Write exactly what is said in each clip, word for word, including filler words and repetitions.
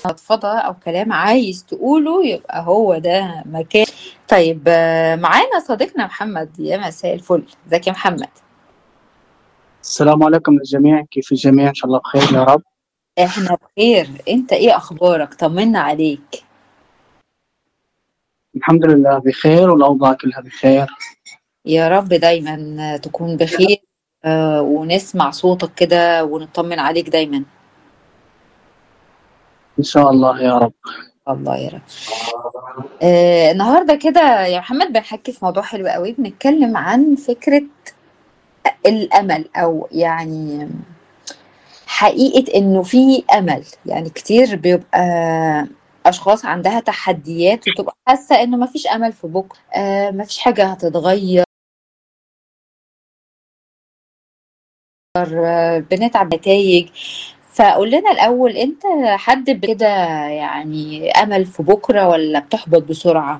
فضفضة أو كلام عايز تقوله يبقى هو ده مكان. طيب آه، معانا صديقنا محمد. يا مساء الفل، ازيك يا محمد؟ السلام عليكم للجميع، كيف الجميع؟ إن شاء الله بخير يا رب. احنا بخير، انت ايه اخبارك؟ طمنا عليك. الحمد لله بخير والأوضاع كلها بخير. يا رب دايما تكون بخير. آه، ونسمع صوتك كده ونطمن عليك دايما. إن شاء الله يا رب. الله يا رب. آه، النهارده كده يا محمد بنحكي في موضوع حلو قوي، بنتكلم عن فكرة الأمل، أو يعني حقيقة إنه في أمل. يعني كتير بيبقى أشخاص عندها تحديات وتبقى حاسة إنه مفيش أمل في بكرة، آه مفيش حاجة هتتغير، آه بنتعب نتائج. فقول لنا الأول، أنت حد كده يعني أمل في بكرة ولا بتحبط بسرعة؟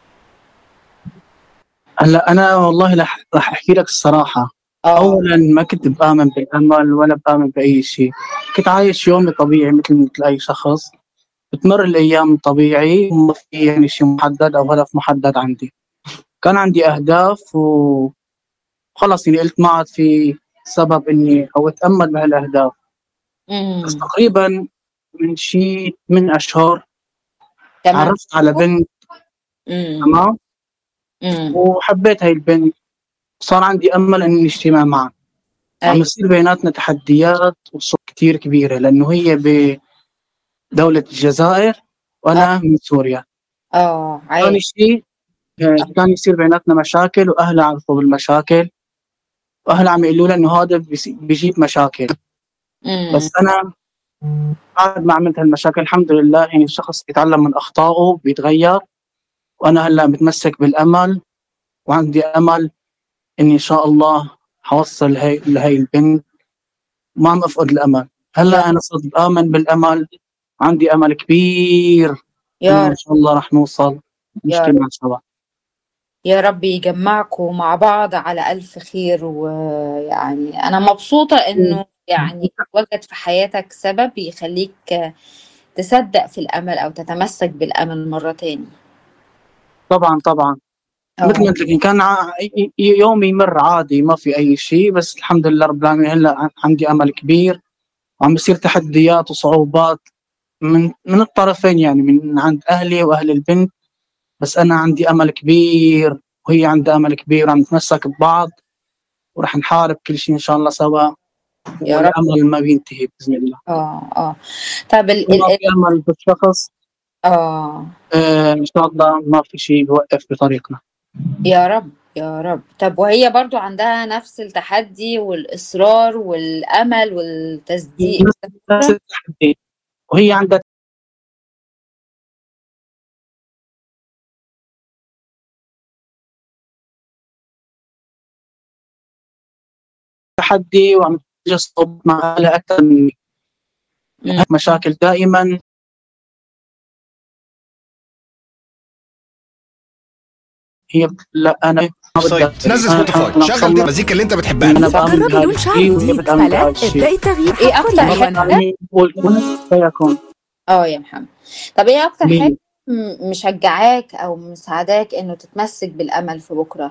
هلا أنا والله رح رح أحكي لك الصراحة. آه. أولا ما كنت بآمن بالأمل ولا بآمن بأي شيء. كنت عايش يومي طبيعي مثل مثل أي شخص. بتمر الأيام طبيعي وما في يعني شيء محدد أو هدف محدد عندي. كان عندي أهداف وخلص، يعني قلت ما عاد في سبب إني أو أتأمل بهالأهداف. بس امم. تقريبا من شيء من أشهر تمام. تعرفت على بنت. امم. تمام. امم. وحبيت هاي البنت، صار عندي أمل إني اجتماع معها. وعم أيوه. يصير بيناتنا تحديات وصعوبات كتير كبيرة لأنه هي بدولة الجزائر اه. وأنا من سوريا. اه ثاني عايش. شيء آه، كان يصير بيناتنا مشاكل وأهلها عرفوا بالمشاكل، وأهلها عم يقولوا لها إنه هذا بيس- بيجيب مشاكل. امم. بس أنا بعد ما عملت هالمشاكل الحمد لله يعني الشخص بيتعلم من أخطائه بيتغير. وأنا هلا متمسك بالأمل، وعندي أمل إني إن شاء الله حوصل لهي لهي البنت، ما عم أفقد الأمل. يا هلا أنا صرت آمن بالأمل، عندي أمل كبير إنه يا إن شاء الله رح نوصل يا رب. نجتمع سوا. يا رب يجمعكم مع بعض على ألف خير. ويعني أنا مبسوطة إنه يعني وجد في حياتك سبب يخليك تصدق في الأمل أو تتمسك بالأمل مرة تاني. طبعا طبعا. مثل ما اه. قلت لك كان ع- ي- يومي يمر عادي ما في أي شيء، بس الحمد لله رب العالمين هلا ع- عندي أمل كبير. وعم بصير تحديات وصعوبات من من الطرفين، يعني من عند أهلي وأهل البنت. بس أنا عندي أمل كبير وهي عندها أمل كبير، وعم نتمسك ببعض ورح نحارب كل شيء إن شاء الله سوا. يا رب. والأمل ما بينتهي بإذن الله. اه اه. طب ال ما ال ال- في أمل بالشخص اه. آه إن شاء الله ما في شيء بيوقف بطريقنا. يا رب يا رب. طب وهي برضو عندها نفس التحدي والإصرار والأمل والتصديق؟ نفس نفس التحدي، وهي عندها تحدي وعم تواجه صعوبات مع أهلها أكثر مني. مم. مشاكل دائما. هي بت- لا أنا ما بدي سايت أعترف. نزل سبوتيفاي أنا شغل دي مصمم المزيكا اللي انت بتحبها. إني أنا جديد بآمن تجربي بهذا لون شعر الشيء وهي جديد بتآمن فلا بهذا الشيء. ابدأي تغيير ايه حقا أكتر رب حاجة؟ يوميا. العالمين يقول كن فيكون. اه يا محمد. طب ايه أكتر حاجة مين؟ م- مشجعاك أو مساعداك إنه تتمسك بالأمل في بكرة؟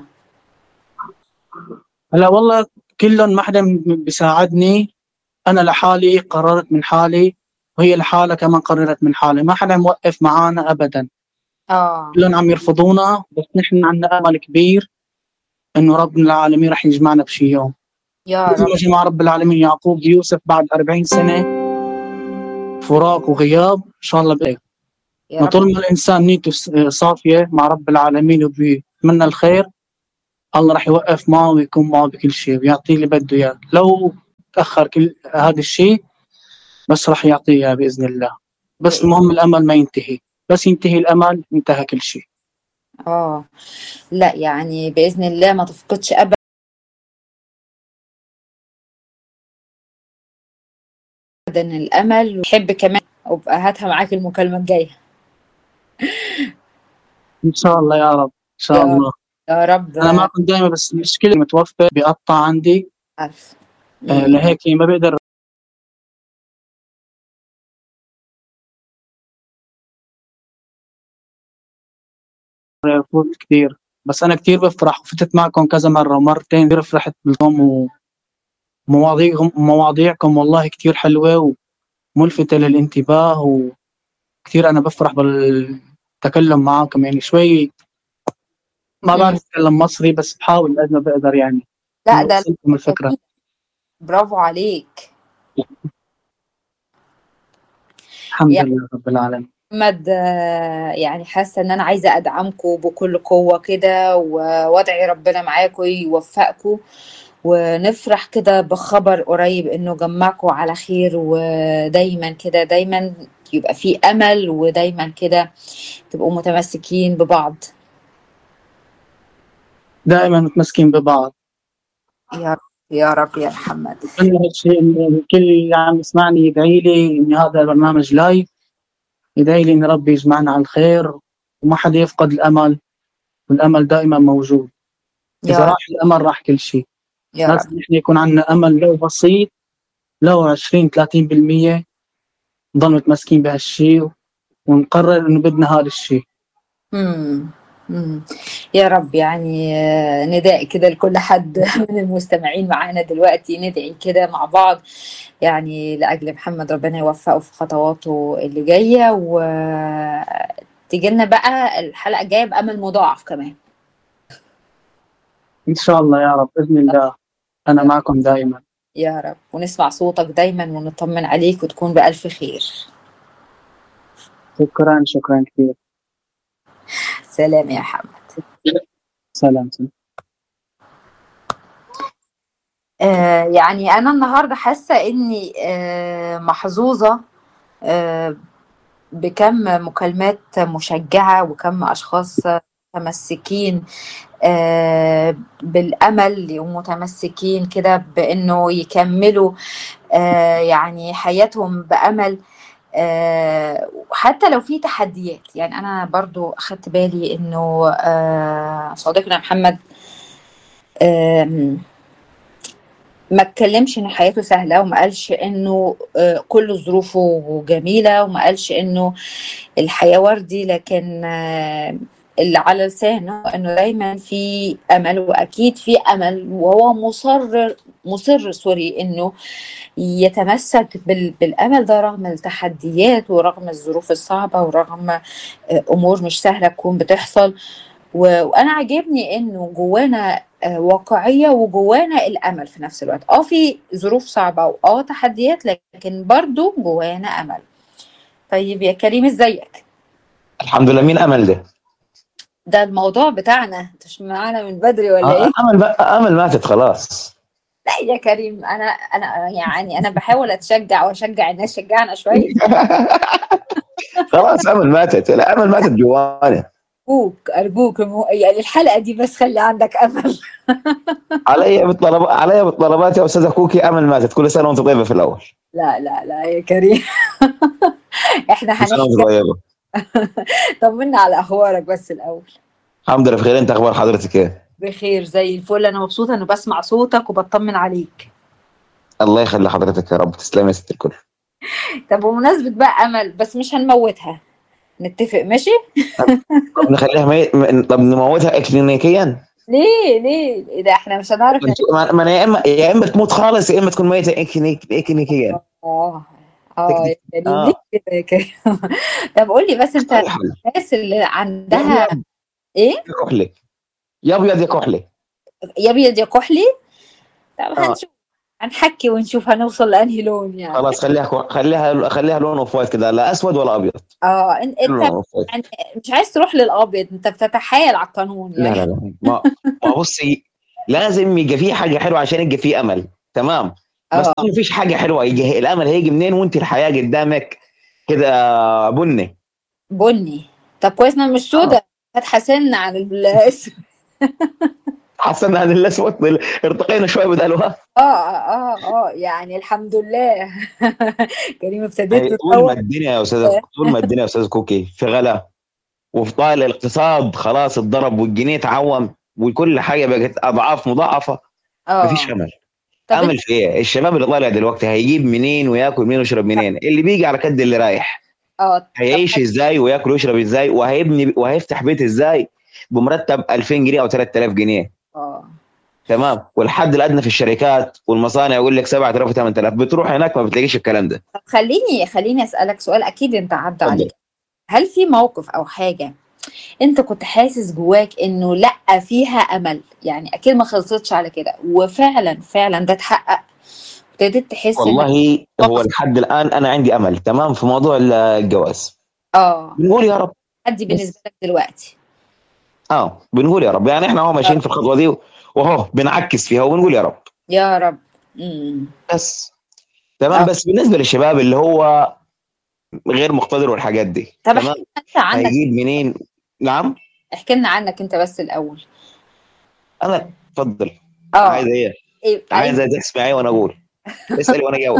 هلا والله كلهم ما حدا بيساعدني. أنا لحالي قررت من حالي، وهي لحالها كمان قررت من حالي، ما حدا موقف معانا أبدا. اه. كلهم عم يرفضونا، بس نحن عندنا أمل كبير إنه رب العالمين رح يجمعنا بشي يوم. يا مثل رب. ما جمع رب العالمين يعقوب بيوسف بعد أربعين سنة فراق وغياب، إن شاء الله بخير. يا ما رب. طول ما الإنسان نيته س- صافية مع رب العالمين وبيتمنى الخير، الله رح يوقف معه ويكون معه بكل شيء ويعطيه اللي بده إياه. لو تأخر كل هذا الشيء بس رح يعطيه إياه بإذن الله. بس بإذن. المهم الأمل ما ينتهي. بس ينتهي الأمل انتهى كل شيء. اه. لا يعني بإذن الله ما تفقدش أبدا الأمل. وحب كمان وابقى هاتها معاك المكالمة الجاية. إن شاء الله يا رب إن شاء يا الله. يا رب. أنا معكم دائما، بس المشكلة متوفى بيقطع عندي. عارف. آه مم. لهيك ما بقدر يفوت كثير، بس أنا كثير بفرح وفتت معكم كذا مرة ومرتين، كثير فرحت بالكم ومواضيع مواضيعكم والله كثير حلوة وملفتة للانتباه، وكثير أنا بفرح بالتكلم معاكم. يعني شوي ما مم. بعرف أتكلم مصري بس بحاول قد ما بقدر يعني لا إنه ده أوصلكم الفكرة. جميل. برافو عليك. الحمد يعني لله رب العالمين. محمد، آه، يعني حاسه ان انا عايزه ادعمكم بكل قوه كده، و- وادعي ربنا معاكم يوفقكم، ونفرح كده بخبر قريب انه جمعكم على خير، ودايما كده دايما يبقى في امل، ودايما كده تبقوا متمسكين ببعض. دائما متمسكين ببعض. يا رب يا رب يا محمد. بتمنى هالشيء إنه الكل اللي عم يسمعني يدعي لي إن هذا البرنامج لايف، يدعي لي إن ربي يجمعنا على الخير وما حدا يفقد الأمل، والأمل دائما موجود. إذا يا رب راح الأمل راح كل شيء. يا رب. لازم نحن يكون عندنا أمل لو بسيط، لو عشرين ثلاثين بالمية، نضل متمسكين بهالشيء ونقرر إنه بدنا هذا الشيء. مم. مم. يا رب. يعني آه، نداء كده لكل حد من المستمعين معانا دلوقتي، ندعي كده مع بعض يعني لأجل محمد، ربنا يوفقه في خطواته اللي جاية، وتيجي لنا بقى الحلقة الجاية بأمل مضاعف كمان. إن شاء الله يا رب بإذن الله. أنا يا معكم دائما. يا رب، ونسمع صوتك دايما ونطمن عليك وتكون بألف خير. شكرا شكرا كثير. سلام يا محمد. سلام. آه يعني أنا النهاردة حاسة إني آه محظوظة آه بكم مكالمات مشجعة، وكم أشخاص متمسكين آه بالأمل، ومتمسكين كده بأنه يكملوا آه يعني حياتهم بأمل، آه حتى لو في تحديات. يعني أنا برضو أخدت بالي أنه آه صديقنا محمد آه ما اتكلمش ان حياته سهله، وما قالش انه آه كل ظروفه جميله، وما قالش انه الحياه وردي، لكن آه اللي على لسانه انه دايما في امل، واكيد في امل، وهو مصر مصر سوري انه يتمسك بال بالامل ده رغم التحديات، ورغم الظروف الصعبه، ورغم آه امور مش سهله تكون بتحصل. وانا عاجبني انه جوانا واقعيه، وجوانا الامل في نفس الوقت. اه في ظروف صعبه واه تحديات، لكن برضو جوانا امل. طيب يا كريم، ازيك؟ الحمد لله. مين امل ده؟ ده الموضوع بتاعنا، انت مش معانا من بدري ولا آه، ايه؟ امل بقى، امل ماتت خلاص. لا يا كريم، انا انا يعني انا بحاول اتشجع واشجع الناس، شجعنا شويه. خلاص امل ماتت، لا امل ماتت جوانا. ارجوك ارجوك، يعني الحلقه دي بس خلي عندك امل. علي بالطلب علي بالطلبات يا استاذه كوكي، امل ماتت. كل سنه وانت طيبه في الاول. لا لا لا يا كريم. احنا كل سنه وانت هنحكي. طيبه. طمنا على اخبارك بس الاول. الحمد لله بخير. انت اخبار حضرتك ايه؟ بخير زي الفل، انا مبسوطه انه بسمع صوتك وبطمن عليك. الله يخلي حضرتك يا رب. تسلمي يا ست الكل. طب بمناسبه بقى امل، بس مش هنموتها، نتفق ماشي؟ طب نخليها مي... م- طب نموتها اكلينيكيا. ليه ليه ايه ده، احنا مش هنعرف نعيش. ما ما انا يا اما يا اما تموت خالص، يا اما تكون ميته إكلينيك- اكلينيكيا. اه اه يا تكنيك. كريم، ليه اه كده يا كريم؟ طب قول لي بس، انت اختاري حل. الناس اللي يا عندها ابيض ايه؟ يا كحلي. يا ابيض يا كحلي. يا ابيض يا كحلي. طب اه هنشوف، هنحكي ونشوف هنوصل لانهي لون يعني. خلاص خليها كو... خليها خليها لون اوف وايت كده، لا اسود ولا ابيض. اه انت لون انت اوف وايت. يعني مش عايز تروح للابيض، انت بتتحايل على القانون لا يعني. لا لا ما ما بصي، لازم يبقى فيه حاجه حلوه عشان يبقى فيه امل. تمام. بس اه لو مفيش حاجه حلوه، يجي الامل هيجي منين وانت الحياه قدامك كده بني؟ بني. طب كويس انها مش اه سودا، هتحاسبنا عن الاسم. حسنا عن الاسود، ارتقينا شويه بدلوها. اه اه اه يعني الحمد لله. كريم ابتديت هي طول ما تتطور. الدنيا يا استاذ، طول ما الدنيا يا استاذ كوكي في غلا، وفي طال الاقتصاد خلاص اتضرب والجنيه تعوم وكل حاجه بقت اضعاف مضاعفه، مفيش اه امل. طب انت امل في ايه؟ الشباب اللي طالع دلوقتي هيجيب منين وياكل منين ويشرب منين؟ اللي بيجي على قد اللي رايح. اه طب هيعيش ازاي وياكل ويشرب ازاي وهيبني وهيفتح بيت ازاي؟ بمرتب ألفين جنيه او ثلاثة آلاف جنيه. اه تمام. والحد الادنى في الشركات والمصانع يقول لك سبعة آلاف وثمانية آلاف. بتروح هناك ما بتلاقيش الكلام ده. طب خليني خليني اسالك سؤال، اكيد انت عدى اتفضل. عليك. هل في موقف او حاجه انت كنت حاسس جواك انه لا فيها امل، يعني اكيد ما خلصتش على كده وفعلا فعلا ده اتحقق، ابتديت تحس انك والله هو خلاص؟ لحد الان انا عندي امل تمام في موضوع الجواز. اه بنقول يا رب. عدي بالنسبه بس لك دلوقتي. اه بنقول يا رب، يعني احنا اهو يا ماشيين رب في الخطوه دي وهو بنعكس فيها وبنقول يا رب. يا رب. امم بس تمام. اه بس بالنسبه للشباب اللي هو غير مقتدر والحاجات دي طب تمام، احكي لنا انت عنك، هيجيب منين؟ نعم. احكي لنا عنك انت بس الاول. انا اتفضل. عايز اه ايه؟ ايه عايز ايوه. تسمعي وانا اقول؟ اسالي وانا اجاوب.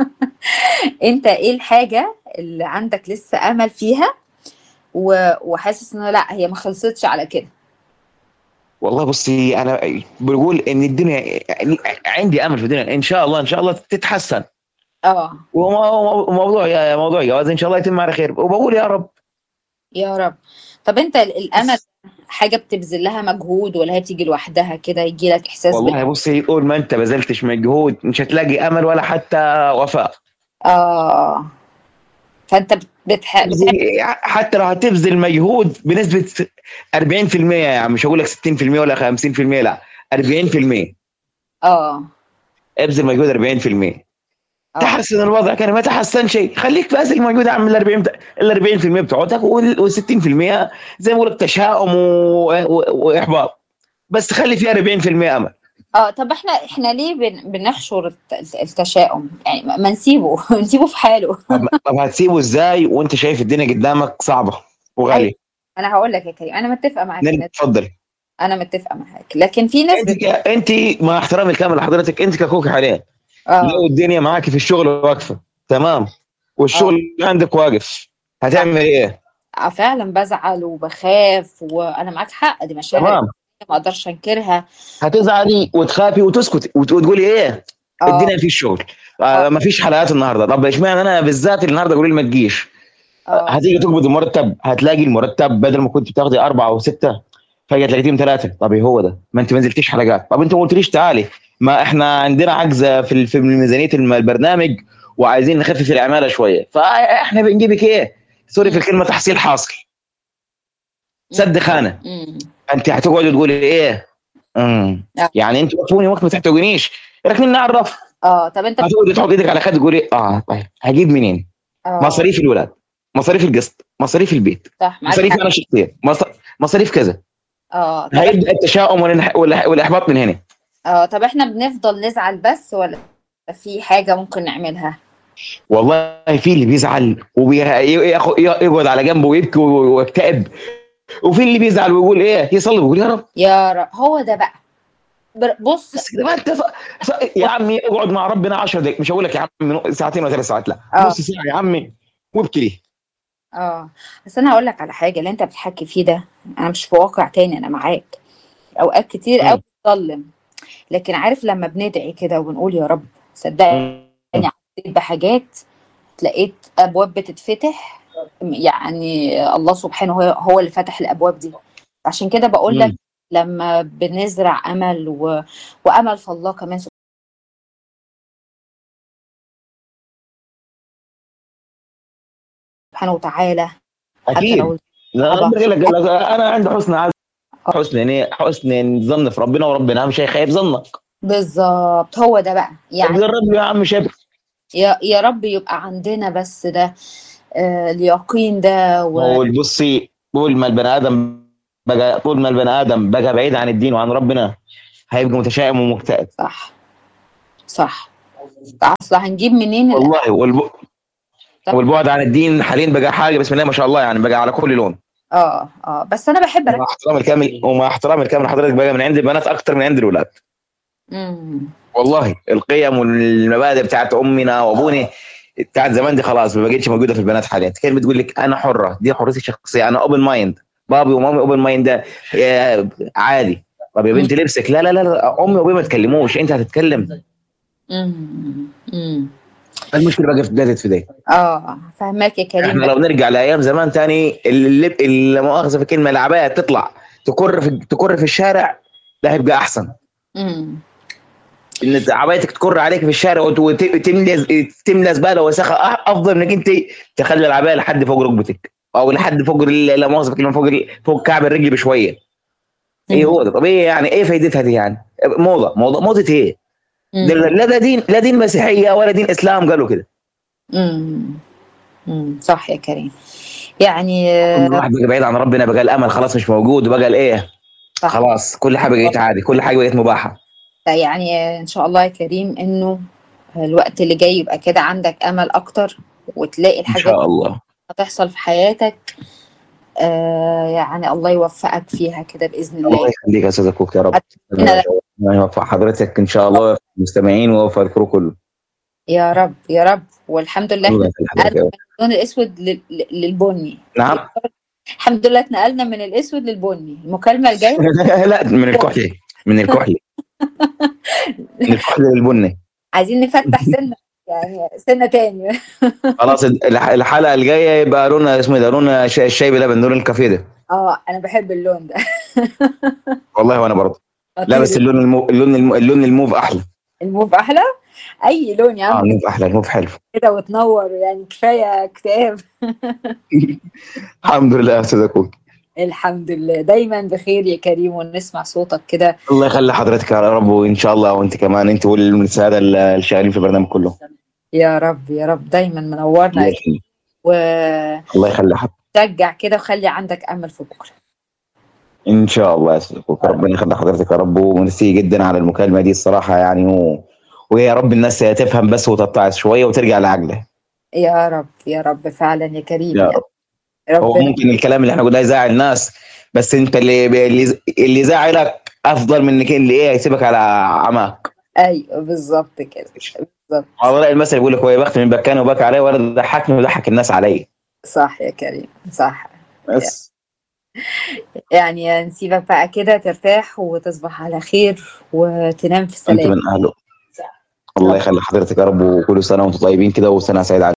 انت ايه الحاجه اللي عندك لسه امل فيها و... وحاسس انه لا هي ما خلصتش على كده؟ والله بصي انا بقول ان الدنيا يعني عندي امل في الدنيا ان شاء الله ان شاء الله تتحسن. اه وموضوع موضوع جواز ان شاء الله يتم على خير وبقول يا رب. يا رب. طب انت ال- الامل بس حاجه بتبذل لها مجهود ولا هي بتيجي لوحدها كده يجي لك احساس بال والله بصي طول ما انت بذلتش مجهود مش هتلاقي امل ولا حتى وفاء. اه فانت بت... بتح... بتعمل. ابذل حتى لو هتبذل مجهود بنسبه أربعين في المية، يعني مش هقول لك ستين في المية ولا خمسين في المية، لا أربعين في المية. اه ابذل مجهود أربعين في المية. اه تحسن الوضع، كان ما تحسن شيء خليك باذل مجهود، اعمل ال أربعين ال أربعين في المية بتوعتك وال ستين في المية زي ما بقول تشاؤم و- و- واحباط، بس خلي فيها أربعين في المية امل. اه طب احنا احنا ليه بن... بنحشر الت... الت- التشاؤم، يعني ما ما نسيبه نسيبه في حاله. طب طب هتسيبه ازاي وانت شايف الدنيا قدامك صعبه ايوه وغاليه؟ انا هقول لك يا كريم، انا متفقه معاك نرجع ان اتفضل. انا متفقه معاك، لكن في ناس انت بت... ك... انت مع احترامي الكامل لحضرتك، انت ككوك حاليا لو اه الدنيا معاك في الشغل واقفه تمام اه والشغل عندك واقف صح. هتعمل ايه؟ آه، فعلا بزعل وبخاف، وانا معاك حق، دي مشاعر تمام. ما اقدرش انكرها. هتزعلي وتخافي وتسكتي وت- وتقولي ايه؟ اه الدنيا في الشغل اه آه ما فيش حلقات النهارده. طب اشمعنى انا بالذات اللي النهارده قولي لي ما تجيش؟ آه، اه هتيجي تقبض المرتب هتلاقي المرتب بدل ما كنت بتاخدي اربعه او سته فجاه تلاقيهم ثلاثه. طب إيه هو ده؟ ما انت ما نزلتيش حلقات. طب انت ما قلتليش تعالي، ما احنا عندنا عجزه في ال- في ميزانيه الم- البرنامج وعايزين نخفف العماله شويه، فاحنا بنجيبك ايه؟ سوري في مم. الكلمه تحصيل حاصل، مم. سد خانه. مم. انت هتقعدي تقولي ايه؟ امم اه يعني انت وقفوني وقت ما تحتاجونيش ركنين على الرف. اه طب انت بت... هتقعدي تحط ايدك على خدك تقولي اه طيب هجيب منين؟ اه مصاريف الولاد، مصاريف القسط، مصاريف البيت، صح معاك مصاريف حق. انا شخصيا، مص- مصاريف كذا. اه طب احنا هيبدا التشاؤم والانح- والإح- والاحباط من هنا. اه طب احنا بنفضل نزعل بس ولا في حاجة ممكن نعملها؟ والله في اللي بيزعل ويقعد على جنبه ويبكي ويكتئب، وفي اللي بيزعل ويقول ايه؟ يصلي ويقول يا رب. يا رب هو ده بقى. بر- بص بس كده ما انت ف... ف... يا عمي اقعد مع ربنا عشر دقائق، مش هقول لك يا عمي ساعتين ولا ثلاث ساعات، لا اه نص ساعه يا عمي وابكي ليه. اه بس انا هقول لك على حاجة، اللي انت بتحكي فيه ده انا مش في واقع تاني، انا معاك اوقات كتير قوي مم. بتظلم، لكن عارف لما بندعي كده ونقول يا رب صدقني مم. عديت بحاجات، لقيت ابواب بتتفتح، يعني الله سبحانه هو هو اللي فتح الابواب دي. عشان كده بقول لك مم. لما بنزرع امل و... وامل في الله كمان سبحانه وتعالى، حتى اكيد. لو لا صعبة. برجع لك لك انا عندي حسن عزم، حسن يعني حسن ظن في ربنا، وربنا مش هيخيب ظنك. بالظبط هو ده بقى، طب يعني جرب له يا عم شبك. يا يا رب يبقى عندنا بس ده آه اليقين ده و... هو بصي طول ما البني ادم بقى طول ما البني ادم بقى بعيد عن الدين وعن ربنا هيبقى متشائم ومكتئب. صح صح. اصل هنجيب منين الأ... والله والب... والبعد عن الدين حاليا بقى حاجه بسم الله ما شاء الله، يعني بقى على كل لون. اه اه بس انا بحب ومع اركز. احترامي الكامل ومع احترامي الكامل لحضرتك بقى من عند البنات اكتر من عند الولاد. امم والله القيم والمبادئ بتاعت امنا وابونا بتاعت زمان دي خلاص ما بقتش موجوده في البنات حاليا. كلمه بتقول لك انا حره، دي حريتي الشخصيه، انا اوبن مايند، بابي ومامي اوبن مايند ده يا عادي. طب يا بنت لبسك، لا لا لا لا امي وابوي ما تكلموش، انت هتتكلم. امم امم المشكله بقى في بدايه في دي. اه فهماك يا كريم احنا بس. لو نرجع لايام زمان تاني اللي اللي مؤاخذه في كلمه العبايه تطلع تكر في تكر في الشارع ده هيبقى احسن. امم ان عبايتك تكر عليك في الشارع وتملى تملى زباله وسخه افضل انك انت تخلي العبايه لحد فوق ركبتك او لحد فوق لا مؤاخذه بكلمه فوق فوق كعب الرجل بشويه. ايه هو ده؟ طب ايه يعني ايه فايدتها دي؟ يعني موضه موضه موضه ايه؟ لا ده دين لا دين مسيحيه ولا دين اسلام قالوا كده. امم امم صح يا كريم. يعني كل واحد بقى بعيد عن ربنا، بقى الامل خلاص مش موجود، وبقى الايه خلاص كل حاجه بقت عادي، كل حاجه بقت مباحه. يعني ان شاء الله يا كريم انه الوقت اللي جاي يبقى كده عندك امل اكتر، وتلاقي ان الحاجات شاء الله هتحصل في حياتك. آه يعني الله يوفقك فيها كده باذن الله. الله يخليك يا استاذ كوك يا رب. أنا الله يوفق حضرتك ان شاء الله، المستمعين ويوفق الكرة كله. يا رب يا رب. والحمد لله الله احنا يخلي حضرتك اتنقلنا يا من رب. اللون الاسود لل- للبني. نعم. الحمد لله اتنقلنا من الاسود للبني. المكالمه الجايه لا من الكحلي من الكحلي من الكحلي للبني. عايزين نفتح سنه، يعني سنه تاني. خلاص الح- الحلقه الجايه يبقى لونها اسمه ده لون ش- الشاي بلبن، لون الكافيه ده. اه انا بحب اللون ده. والله وانا برضه. لا بس خطير. اللون المو... اللون المو... اللون الموف احلى. الموف احلى. اي لون يا اه عم الموف احلى، الموف حلو. كده وتنور، يعني كفايه اكتئاب. الحمد لله يا استاذ كوك. الحمد لله دايما بخير يا كريم، ونسمع صوتك كده. الله يخلي حضرتك يا رب، وان شاء الله وانت كمان انت والساده الشغالين في البرنامج كله. يا رب يا رب دايما منورنا الله يا يخليك. كريم. الله يخلي حضرتك. وشجع كده وخلي عندك امل في بكره. ان شاء الله يا استاذ كوك، ربنا يخلي حضرتك يا رب، وميرسي جدا على المكالمه دي الصراحه يعني و... ويا رب الناس تفهم بس وتتعظ شويه وترجع لعقلها. يا رب يا رب فعلا يا كريم. يا رب. هو ربنا ممكن الكلام اللي احنا قلناه يزعل الناس، بس انت اللي اللي اللي زعلك افضل من انك اللي ايه هيسيبك على عماك. ايوه بالظبط كده بالظبط. على رأي المثل بيقول لك هو يا بخت من بكاني وبكى عليه، ولا ضحكني وضحك الناس عليا. صح يا كريم صح. بس يعني نسيبك بقى كده ترتاح وتصبح على خير وتنام في انت سلام. من اهله. الله يخلي حضرتك يا رب، وكل سنه وانتم طيبين كده، وسنه سعيده.